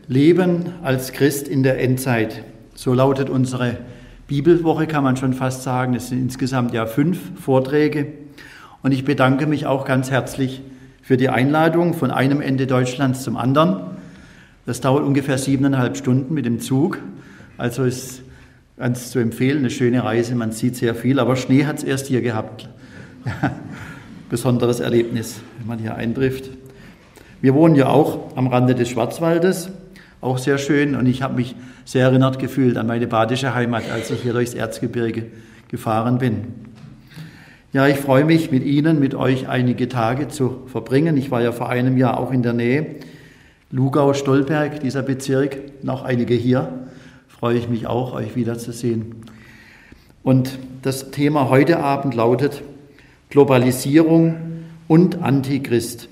Leben als Christ in der Endzeit. So lautet unsere Bibelwoche, kann man schon fast sagen. Es sind insgesamt 5 Vorträge. Und ich bedanke mich auch ganz herzlich für die Einladung von einem Ende Deutschlands zum anderen. Das dauert ungefähr 7,5 Stunden mit dem Zug. Also ist ganz zu empfehlen, eine schöne Reise. Man sieht sehr viel, aber Schnee hat es erst hier gehabt. Besonderes Erlebnis, wenn man hier eintrifft. Wir wohnen ja auch am Rande des Schwarzwaldes, auch sehr schön. Und ich habe mich sehr erinnert gefühlt an meine badische Heimat, als ich hier durchs Erzgebirge gefahren bin. Ja, ich freue mich, mit Ihnen, mit euch einige Tage zu verbringen. Ich war ja vor einem Jahr auch in der Nähe. Lugau-Stolberg, dieser Bezirk, noch einige hier. Freue ich mich auch, euch wiederzusehen. Und das Thema heute Abend lautet Globalisierung und Antichrist.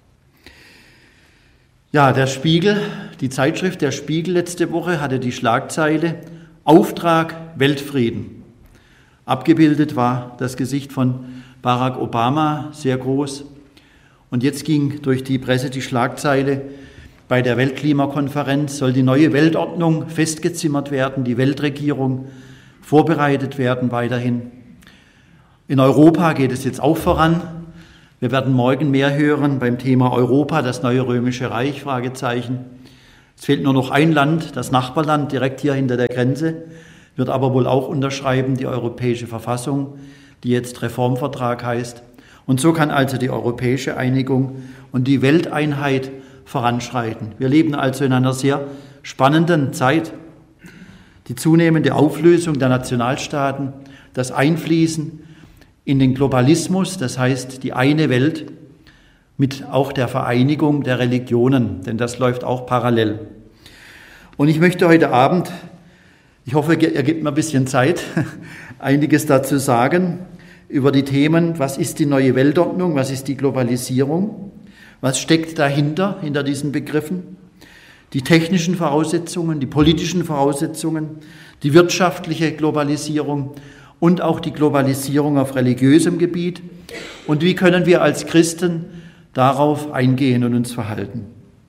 Ja, der Spiegel, die Zeitschrift Der Spiegel letzte Woche hatte die Schlagzeile Auftrag Weltfrieden. Abgebildet war das Gesicht von Barack Obama, sehr groß. Und jetzt ging durch die Presse die Schlagzeile, bei der Weltklimakonferenz soll die neue Weltordnung festgezimmert werden, die Weltregierung vorbereitet werden weiterhin. In Europa geht es jetzt auch voran. Wir werden morgen mehr hören beim Thema Europa, das neue römische Reich, Fragezeichen. Es fehlt nur noch ein Land, das Nachbarland direkt hier hinter der Grenze, wird aber wohl auch unterschreiben, die Europäische Verfassung, die jetzt Reformvertrag heißt. Und so kann also die europäische Einigung und die Welteinheit voranschreiten. Wir leben also in einer sehr spannenden Zeit. Die zunehmende Auflösung der Nationalstaaten, das Einfließen in den Globalismus, das heißt die eine Welt, mit auch der Vereinigung der Religionen, denn das läuft auch parallel. Und ich möchte heute Abend, ich hoffe, er gibt mir ein bisschen Zeit, einiges dazu sagen über die Themen, was ist die neue Weltordnung, was ist die Globalisierung, was steckt dahinter, hinter diesen Begriffen, die technischen Voraussetzungen, die politischen Voraussetzungen, die wirtschaftliche Globalisierung und auch die Globalisierung auf religiösem Gebiet und wie können wir als Christen darauf eingehen und uns verhalten.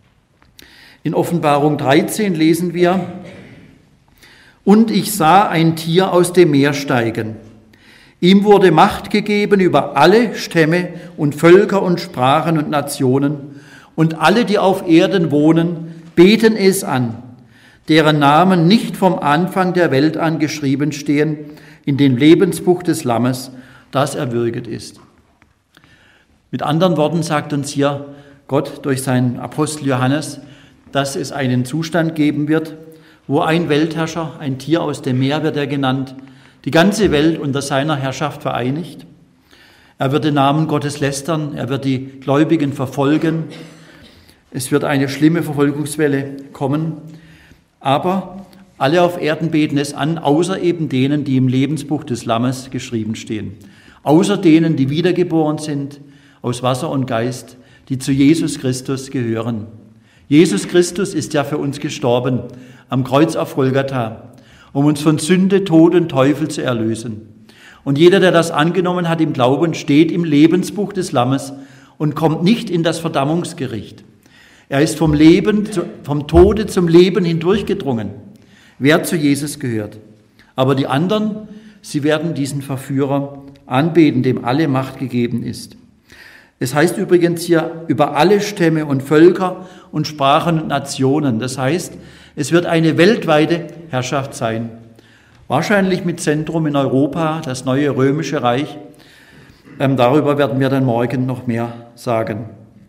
In Offenbarung 13 lesen wir, und ich sah ein Tier aus dem Meer steigen. Ihm wurde Macht gegeben über alle Stämme und Völker und Sprachen und Nationen und alle, die auf Erden wohnen, beten es an, deren Namen nicht vom Anfang der Welt an geschrieben stehen in dem Lebensbuch des Lammes, das erwürget ist. Mit anderen Worten sagt uns hier Gott durch seinen Apostel Johannes, dass es einen Zustand geben wird, wo ein Weltherrscher, ein Tier aus dem Meer wird er genannt, die ganze Welt unter seiner Herrschaft vereinigt. Er wird den Namen Gottes lästern, er wird die Gläubigen verfolgen. Es wird eine schlimme Verfolgungswelle kommen, aber alle auf Erden beten es an, außer eben denen, die im Lebensbuch des Lammes geschrieben stehen. Außer denen, die wiedergeboren sind aus Wasser und Geist, die zu Jesus Christus gehören. Jesus Christus ist ja für uns gestorben am Kreuz auf Golgatha, um uns von Sünde, Tod und Teufel zu erlösen. Und jeder, der das angenommen hat im Glauben, steht im Lebensbuch des Lammes und kommt nicht in das Verdammungsgericht. Er ist vom Tode zum Leben hindurchgedrungen, wer zu Jesus gehört. Aber die anderen, sie werden diesen Verführer anbeten, dem alle Macht gegeben ist. Es heißt übrigens hier über alle Stämme und Völker und Sprachen und Nationen. Das heißt, es wird eine weltweite Herrschaft sein. Wahrscheinlich mit Zentrum in Europa, das neue römische Reich. Darüber werden wir dann morgen noch mehr sagen.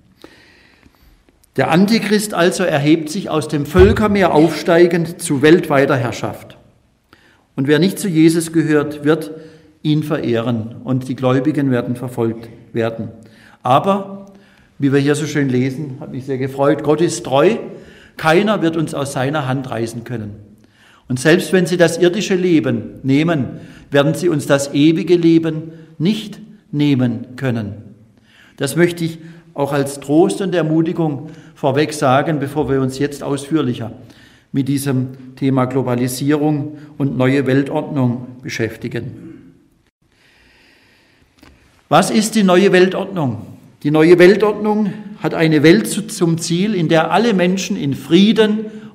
Der Antichrist also erhebt sich aus dem Völkermeer aufsteigend zu weltweiter Herrschaft. Und wer nicht zu Jesus gehört, wird ihn verehren und die Gläubigen werden verfolgt werden. Aber, wie wir hier so schön lesen, hat mich sehr gefreut, Gott ist treu, keiner wird uns aus seiner Hand reißen können. Und selbst wenn sie das irdische Leben nehmen, werden sie uns das ewige Leben nicht nehmen können. Das möchte ich auch als Trost und Ermutigung vorweg sagen, bevor wir uns jetzt ausführlicher mit diesem Thema Globalisierung und neue Weltordnung beschäftigen. Was ist die neue Weltordnung? Die neue Weltordnung hat eine Welt zum Ziel, in der alle Menschen in Frieden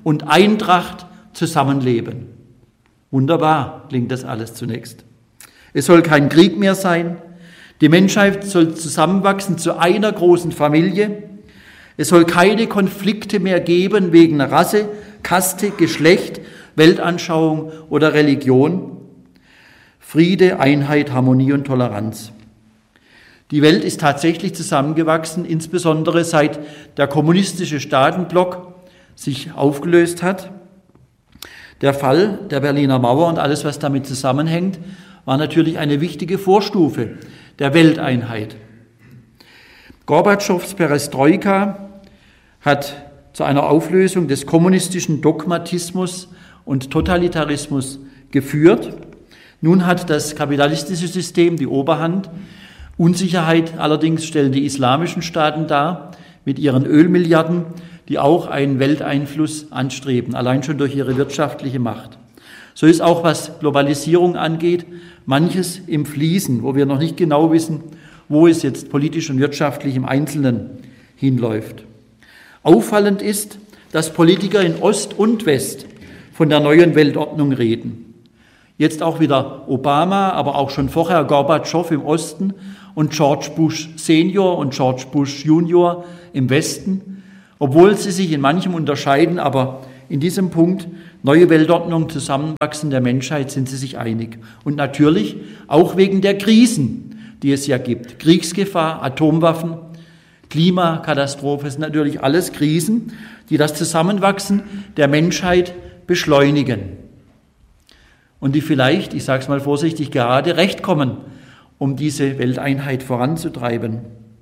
und Eintracht zusammenleben. Wunderbar klingt das alles zunächst. Es soll kein Krieg mehr sein. Die Menschheit soll zusammenwachsen zu einer großen Familie. Es soll keine Konflikte mehr geben wegen Rasse, Kaste, Geschlecht, Weltanschauung oder Religion. Friede, Einheit, Harmonie und Toleranz. Die Welt ist tatsächlich zusammengewachsen, insbesondere seit der kommunistische Staatenblock sich aufgelöst hat. Der Fall der Berliner Mauer und alles, was damit zusammenhängt, war natürlich eine wichtige Vorstufe der Welteinheit. Gorbatschows Perestroika hat zu einer Auflösung des kommunistischen Dogmatismus und Totalitarismus geführt. Nun hat das kapitalistische System die Oberhand. Unsicherheit allerdings stellen die islamischen Staaten dar mit ihren Ölmilliarden, die auch einen Welteinfluss anstreben, allein schon durch ihre wirtschaftliche Macht. So ist auch, was Globalisierung angeht, manches im Fließen, wo wir noch nicht genau wissen, wo es jetzt politisch und wirtschaftlich im Einzelnen hinläuft. Auffallend ist, dass Politiker in Ost und West von der neuen Weltordnung reden. Jetzt auch wieder Obama, aber auch schon vorher Gorbatschow im Osten und George Bush Senior und George Bush Junior im Westen, obwohl sie sich in manchem unterscheiden, aber in diesem Punkt neue Weltordnung, Zusammenwachsen der Menschheit sind sie sich einig. Und natürlich auch wegen der Krisen, die es ja gibt. Kriegsgefahr, Atomwaffen, Klimakatastrophe sind natürlich alles Krisen, die das Zusammenwachsen der Menschheit beschleunigen. Und die vielleicht, ich sage es mal vorsichtig, gerade recht kommen, um diese Welteinheit voranzutreiben.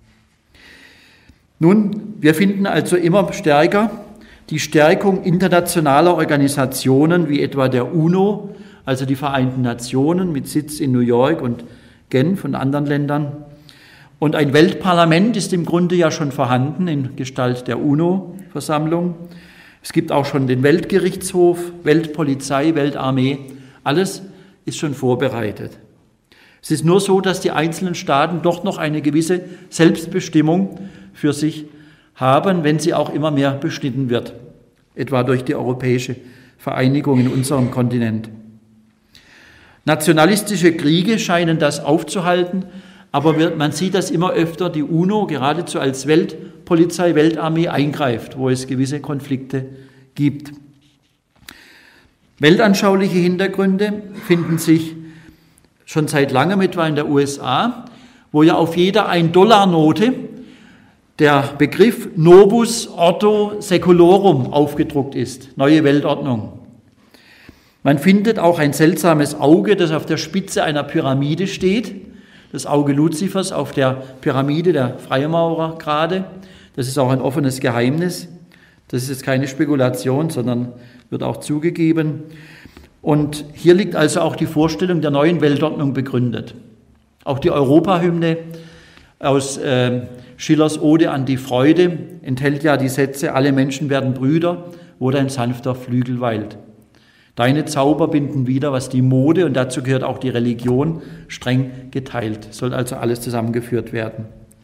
Nun, wir finden also immer stärker die Stärkung internationaler Organisationen wie etwa der UNO, also die Vereinten Nationen mit Sitz in New York und Genf und anderen Ländern. Und ein Weltparlament ist im Grunde ja schon vorhanden in Gestalt der UNO-Versammlung. Es gibt auch schon den Weltgerichtshof, Weltpolizei, Weltarmee. Alles ist schon vorbereitet. Es ist nur so, dass die einzelnen Staaten doch noch eine gewisse Selbstbestimmung für sich haben, wenn sie auch immer mehr beschnitten wird, etwa durch die europäische Vereinigung in unserem Kontinent. Nationalistische Kriege scheinen das aufzuhalten, aber man sieht, dass immer öfter die UNO geradezu als Weltpolizei, Weltarmee eingreift, wo es gewisse Konflikte gibt. Weltanschauliche Hintergründe finden sich schon seit langem etwa in der USA, wo ja auf jeder 1-Dollar-Note der Begriff Novus Ordo Secolorum aufgedruckt ist, neue Weltordnung. Man findet auch ein seltsames Auge, das auf der Spitze einer Pyramide steht, das Auge Luzifers auf der Pyramide der Freimaurer gerade. Das ist auch ein offenes Geheimnis. Das ist jetzt keine Spekulation, sondern wird auch zugegeben. Und hier liegt also auch die Vorstellung der neuen Weltordnung begründet. Auch die Europahymne aus Schillers Ode an die Freude enthält ja die Sätze: Alle Menschen werden Brüder, wo dein sanfter Flügel weilt. Deine Zauber binden wieder, was die Mode, und dazu gehört auch die Religion, streng geteilt. Soll also alles zusammengeführt werden.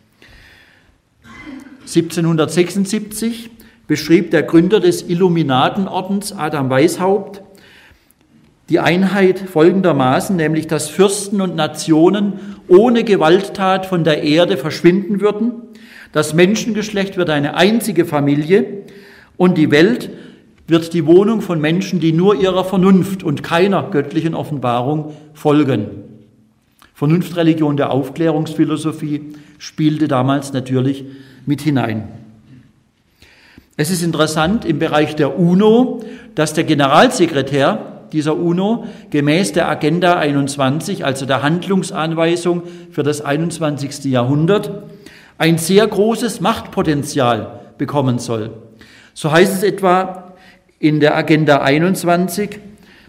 1776 beschrieb der Gründer des Illuminatenordens, Adam Weishaupt, die Einheit folgendermaßen, nämlich dass Fürsten und Nationen ohne Gewalttat von der Erde verschwinden würden, das Menschengeschlecht wird eine einzige Familie und die Welt wird die Wohnung von Menschen, die nur ihrer Vernunft und keiner göttlichen Offenbarung folgen. Vernunftreligion der Aufklärungsphilosophie spielte damals natürlich mit hinein. Es ist interessant im Bereich der UNO, dass der Generalsekretär dieser UNO gemäß der Agenda 21, also der Handlungsanweisung für das 21. Jahrhundert, ein sehr großes Machtpotenzial bekommen soll. So heißt es etwa in der Agenda 21,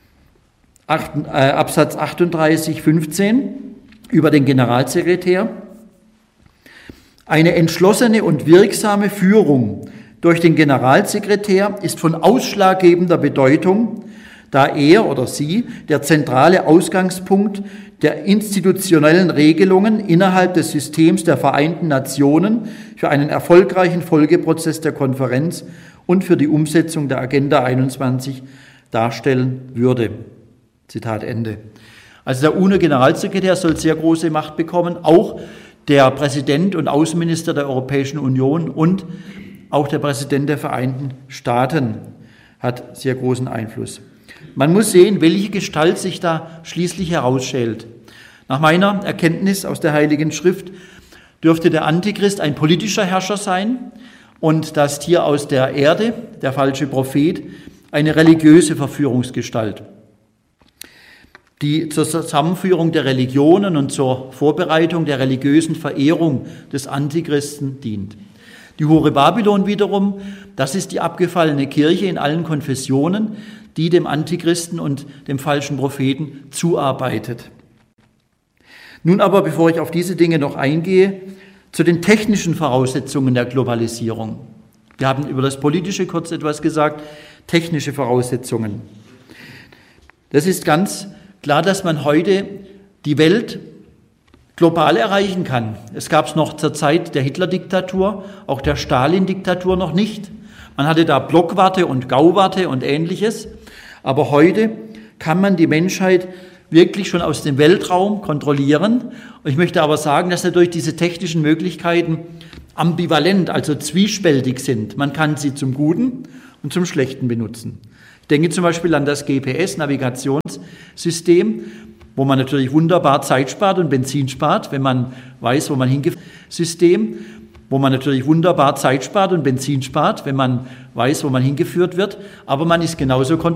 Absatz 38, 15 über den Generalsekretär: Eine entschlossene und wirksame Führung durch den Generalsekretär ist von ausschlaggebender Bedeutung, da er oder sie der zentrale Ausgangspunkt der institutionellen Regelungen innerhalb des Systems der Vereinten Nationen für einen erfolgreichen Folgeprozess der Konferenz und für die Umsetzung der Agenda 21 darstellen würde. Zitat Ende. Also der UNO-Generalsekretär soll sehr große Macht bekommen, auch der Präsident und Außenminister der Europäischen Union und auch der Präsident der Vereinten Staaten hat sehr großen Einfluss. Man muss sehen, welche Gestalt sich da schließlich herausschält. Nach meiner Erkenntnis aus der Heiligen Schrift dürfte der Antichrist ein politischer Herrscher sein und das Tier aus der Erde, der falsche Prophet, eine religiöse Verführungsgestalt, die zur Zusammenführung der Religionen und zur Vorbereitung der religiösen Verehrung des Antichristen dient. Die Hure Babylon wiederum, das ist die abgefallene Kirche in allen Konfessionen, die dem Antichristen und dem falschen Propheten zuarbeitet. Nun aber, bevor ich auf diese Dinge noch eingehe, zu den technischen Voraussetzungen der Globalisierung. Wir haben über das Politische kurz etwas gesagt, technische Voraussetzungen. Das ist ganz klar, dass man heute die Welt global erreichen kann. Es gab es noch zur Zeit der Hitler-Diktatur, auch der Stalin-Diktatur noch nicht. Man hatte da Blockwarte und Gauwarte und Ähnliches. Aber heute kann man die Menschheit wirklich schon aus dem Weltraum kontrollieren. Und ich möchte aber sagen, dass natürlich diese technischen Möglichkeiten ambivalent, also zwiespältig sind. Man kann sie zum Guten und zum Schlechten benutzen. Ich denke zum Beispiel an das GPS-Navigationssystem, wo man natürlich wunderbar Zeit spart und Benzin spart, wenn man weiß, wo man hingeführt wird. Aber man ist genauso